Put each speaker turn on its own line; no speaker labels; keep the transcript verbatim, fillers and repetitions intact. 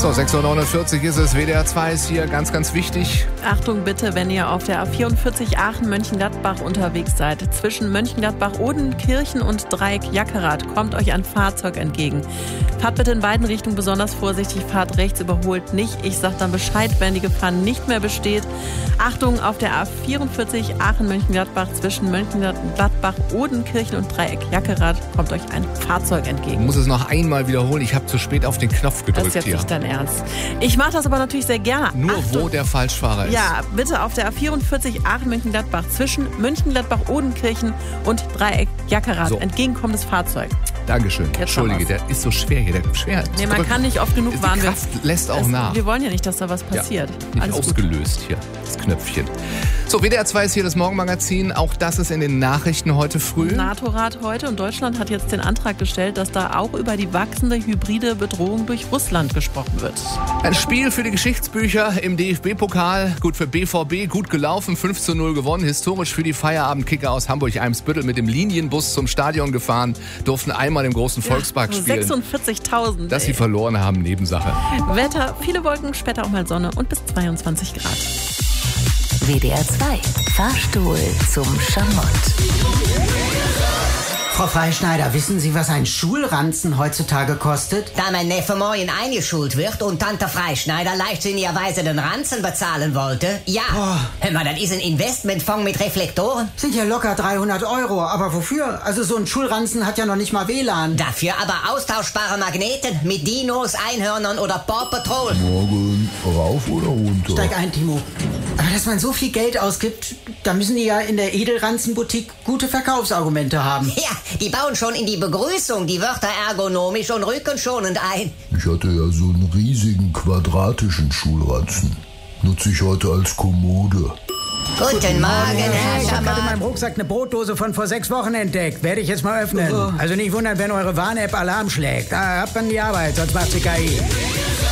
So, sechs Uhr neunundvierzig ist es. W D R zwei ist hier, ganz, ganz wichtig.
Achtung bitte, wenn ihr auf der A vierundvierzig Aachen-Mönchengladbach unterwegs seid. Zwischen Mönchengladbach, Odenkirchen und Dreieck Jackerath kommt euch ein Fahrzeug entgegen. Fahrt bitte in beiden Richtungen besonders vorsichtig, fahrt rechts, überholt nicht. Ich sag dann Bescheid, wenn die Gefahr nicht mehr besteht. Achtung, auf der A vierundvierzig Aachen-Mönchengladbach zwischen Mönchengladbach, Odenkirchen und Dreieck Jackerath kommt euch ein Fahrzeug entgegen.
Ich muss es noch einmal wiederholen, ich habe zu spät auf den Knopf gedrückt.
Das ist jetzt
hier.
nicht dein Ernst. Ich mache das aber natürlich sehr gerne.
Nur
Achtung.
wo der Falschfahrer ist.
Ja, bitte auf der A vierundvierzig Aachen-Mönchengladbach zwischen Mönchengladbach, Odenkirchen und Dreieck Jackerath.
So.
Entgegenkommendes Fahrzeug.
Dankeschön.
Jetzt
Entschuldige, der ist so schwer hier. Der schwer
Nee, man kann nicht oft genug warnen.
Die Kraft lässt auch
es,
nach.
Wir wollen ja nicht, dass da was passiert.
Ja, nicht
Alles
ausgelöst
gut.
hier, das Knöpfchen. So, W D R zwei ist hier das Morgenmagazin. Auch das ist in den Nachrichten heute früh.
NATO-Rat heute und Deutschland hat jetzt den Antrag gestellt, dass da auch über die wachsende hybride Bedrohung durch Russland gesprochen wird.
Ein Spiel für die Geschichtsbücher im D F B-Pokal. Gut für B V B, gut gelaufen, fünf zu null gewonnen. Historisch für die Feierabendkicker aus Hamburg-Eimsbüttel mit dem Linienbus zum Stadion gefahren. Durften einmal im großen Volkspark
ja,
spielen.
sechsundvierzigtausend.
Dass sie verloren haben, Nebensache.
Wetter, viele Wolken, später auch mal Sonne und bis zweiundzwanzig Grad.
W D R zwei, Fahrstuhl zum Schamott.
Frau Freischneider, wissen Sie, was ein Schulranzen heutzutage kostet?
Da mein Neffe morgen eingeschult wird und Tante Freischneider leichtsinnigerweise den Ranzen bezahlen wollte, ja.
Boah.
Hör mal, das ist ein Investmentfonds mit Reflektoren.
Sind ja locker dreihundert Euro, aber wofür? Also so ein Schulranzen hat ja noch nicht mal W L A N.
Dafür aber austauschbare Magneten mit Dinos, Einhörnern oder Paw Patrol.
Morgen rauf oder runter?
Steig ein, Timo. Aber dass man so viel Geld ausgibt, da müssen die ja in der Edelranzenboutique gute Verkaufsargumente haben.
Ja, die bauen schon in die Begrüßung die Wörter ergonomisch und rückenschonend ein.
Ich hatte ja so einen riesigen quadratischen Schulranzen. Nutze ich heute als Kommode.
Guten Morgen, Herr
Ich habe gerade in
Schamott.
meinem Rucksack eine Brotdose von vor sechs Wochen entdeckt. Werde ich jetzt mal öffnen. Also nicht wundern, wenn eure Warn-App Alarm schlägt. Da habt man die Arbeit, sonst macht sie K I.